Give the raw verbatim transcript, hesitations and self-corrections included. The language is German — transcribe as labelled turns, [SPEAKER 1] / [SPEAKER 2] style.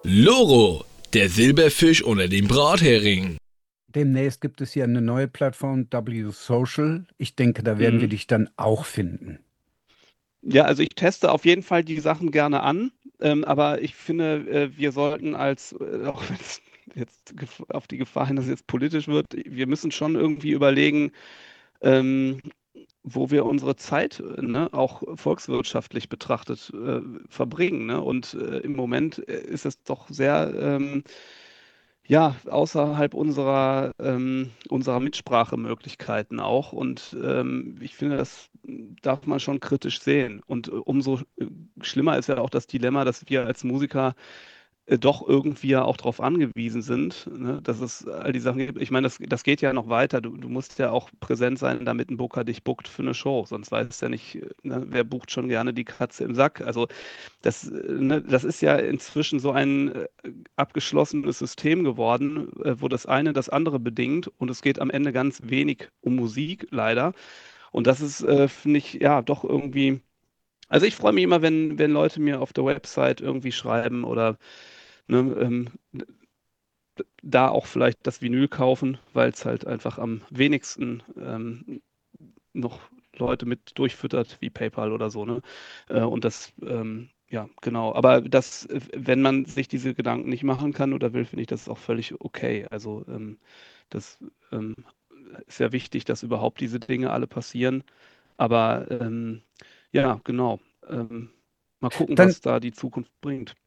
[SPEAKER 1] Loro, der Silberfisch unter dem Brathering.
[SPEAKER 2] Demnächst gibt es hier eine neue Plattform, W Social. Ich denke, da werden wir
[SPEAKER 3] Mhm.
[SPEAKER 2] dich dann auch finden.
[SPEAKER 3] Ja, also ich teste auf jeden Fall die Sachen gerne an, ähm, aber ich finde, äh, wir sollten als, äh, auch wenn es jetzt gef- auf die Gefahr hin, dass es jetzt politisch wird, wir müssen schon irgendwie überlegen, ähm, wo wir unsere Zeit, äh, ne, auch volkswirtschaftlich betrachtet, äh, verbringen. Ne? Und äh, im Moment äh, ist es doch sehr, ähm, ja, außerhalb unserer, ähm, unserer Mitsprachemöglichkeiten auch. Und ähm, ich finde, das darf man schon kritisch sehen. Und äh, umso äh, schlimmer ist ja auch das Dilemma, dass wir als Musiker äh, doch irgendwie ja auch darauf angewiesen sind, ne, dass es all die Sachen gibt. Ich meine, das, das geht ja noch weiter. Du, du musst ja auch präsent sein, damit ein Booker dich bookt für eine Show. Sonst weiß ja nicht, äh, ne, wer bucht schon gerne die Katze im Sack. Also das, äh, ne, das ist ja inzwischen so ein äh, abgeschlossenes System geworden, äh, wo das eine das andere bedingt und es geht am Ende ganz wenig um Musik, leider. Und das ist, äh, finde ich, ja, doch irgendwie. Also ich freue mich immer, wenn, wenn Leute mir auf der Website irgendwie schreiben oder ne, ähm, da auch vielleicht das Vinyl kaufen, weil es halt einfach am wenigsten ähm, noch Leute mit durchfüttert, wie PayPal oder so, ne? Äh, und das, ähm, ja, genau. Aber das, äh, wenn man sich diese Gedanken nicht machen kann oder will, finde ich das auch völlig okay. Also ähm, das ähm, ist ja wichtig, dass überhaupt diese Dinge alle passieren. Aber ähm, ja, genau. Ähm, mal gucken,
[SPEAKER 2] Dann
[SPEAKER 3] was da die Zukunft bringt.